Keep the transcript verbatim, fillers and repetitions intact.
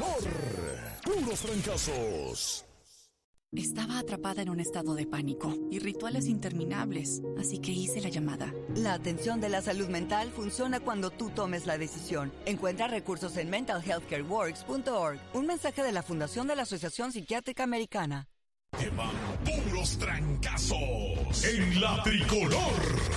tricolor. Puros trancazos. Estaba atrapada en un estado de pánico y rituales interminables, así que hice la llamada. La atención de la salud mental funciona cuando tú tomes la decisión. Encuentra recursos en mental health care works punto org. Un mensaje de la Fundación de la Asociación Psiquiátrica Americana. Llevan puros trancazos en la tricolor.